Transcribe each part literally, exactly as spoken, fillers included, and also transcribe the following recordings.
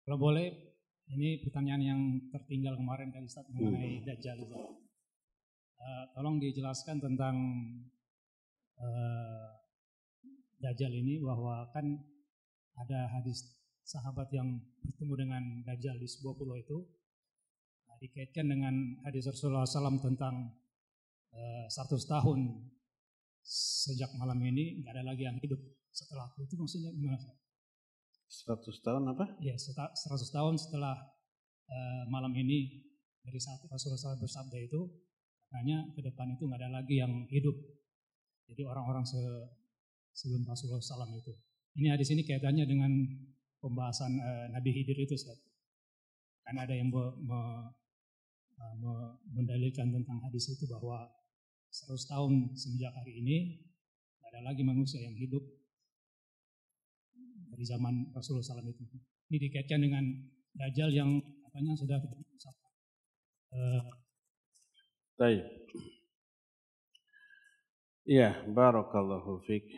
Kalau boleh, ini pertanyaan yang tertinggal kemarin kan Ustaz mengenai Dajjal. Uh, tolong dijelaskan tentang uh, Dajjal ini, bahwa kan ada hadis sahabat yang bertemu dengan Dajjal di sebuah pulau itu, nah, dikaitkan dengan hadis Rasulullah shallallahu alaihi wasallam tentang uh, seratus tahun sejak malam ini nggak ada lagi yang hidup setelah itu. Maksudnya gimana? seratus tahun apa? Ya, seratus tahun setelah uh, malam ini, dari saat Rasulullah shallallahu alaihi wasallam bersabda itu, katanya ke depan itu nggak ada lagi yang hidup. Jadi orang-orang se sebelum Rasulullah shallallahu alaihi wasallam itu. Ini hadis ini kaitannya dengan pembahasan uh, Nabi Khidir itu, Ustaz. Karena ada yang me, me, me, mendalilkan tentang hadis itu bahwa seratus tahun semenjak hari ini nggak ada lagi manusia yang hidup dari zaman Rasulullah shallallahu alaihi wasallam itu. Ini dikaitkan dengan Dajjal yang katanya sudah uh, Baik. Iya, barakallahu fiik.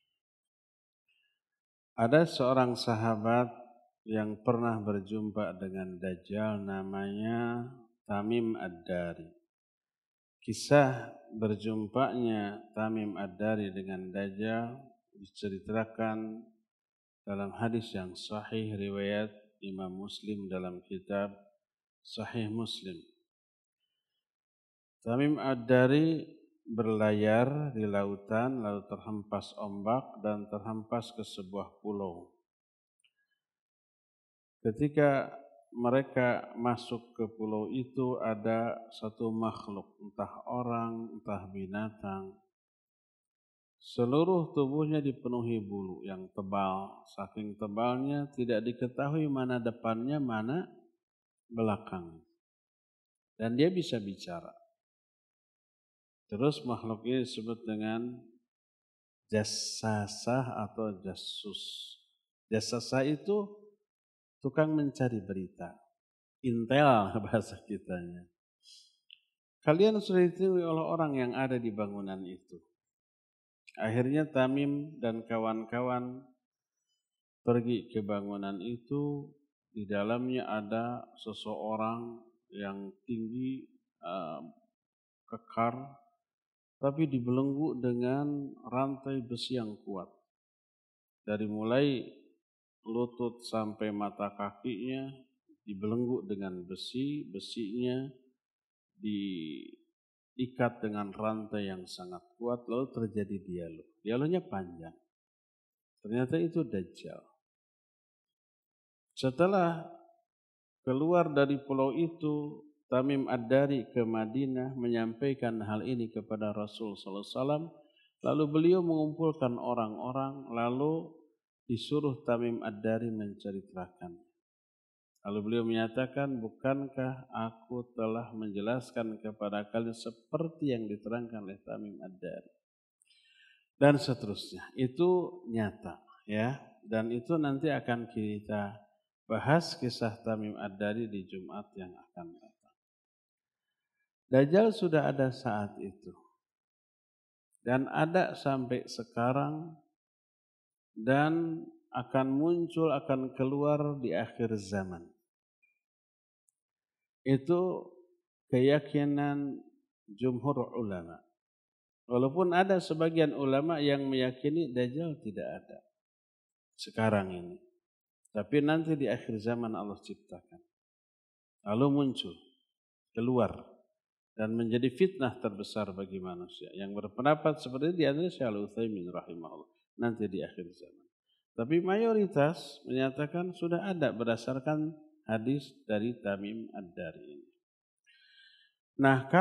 Ada seorang sahabat yang pernah berjumpa dengan Dajjal, namanya Tamim Ad-Dari. Kisah berjumpanya Tamim Ad-Dari dengan Dajjal diceritakan dalam hadis yang sahih riwayat Imam Muslim dalam kitab Sahih Muslim. Tamim Ad-Dari berlayar di lautan, lalu terhempas ombak dan terhempas ke sebuah pulau. Ketika mereka masuk ke pulau itu, ada satu makhluk, entah orang, entah binatang. Seluruh tubuhnya dipenuhi bulu yang tebal. Saking tebalnya tidak diketahui mana depannya, mana belakang. Dan dia bisa bicara. Terus makhluk ini disebut dengan jassasah atau jasus. Jassasah itu tukang mencari berita. Intel bahasa kitanya. Kalian sudah ditiru oleh orang yang ada di bangunan itu. Akhirnya Tamim dan kawan-kawan pergi ke bangunan itu. Di dalamnya ada seseorang yang tinggi, uh, kekar, tapi dibelenggu dengan rantai besi yang kuat. Dari mulai lutut sampai mata kakinya dibelenggu dengan besi, besinya diikat dengan rantai yang sangat kuat, lalu terjadi dialog. Dialognya panjang. Ternyata itu Dajjal. Setelah keluar dari pulau itu, Tamim Ad-Dari ke Madinah menyampaikan hal ini kepada Rasul sallallahu alaihi wasallam. Lalu beliau mengumpulkan orang-orang, lalu disuruh Tamim Ad-Dari menceritakan. Lalu beliau menyatakan, bukankah aku telah menjelaskan kepada kalian seperti yang diterangkan oleh Tamim Ad-Dari. Dan seterusnya. Itu nyata, ya. Dan itu nanti akan kita bahas kisah Tamim Ad-Dari di Jumat yang akan datang. Dajjal sudah ada saat itu. Dan ada sampai sekarang. Dan akan muncul, akan keluar di akhir zaman. Itu keyakinan jumhur ulama. Walaupun ada sebagian ulama yang meyakini Dajjal tidak ada sekarang ini. Tapi nanti di akhir zaman Allah ciptakan. Lalu muncul, keluar. Dan menjadi fitnah terbesar bagi manusia. Yang berpendapat seperti di antara Syekh Al-Utsaimin rahimahullah. Nanti di akhir zaman. Tapi mayoritas menyatakan sudah ada berdasarkan hadis dari Tamim Ad-Dari ini. Nah,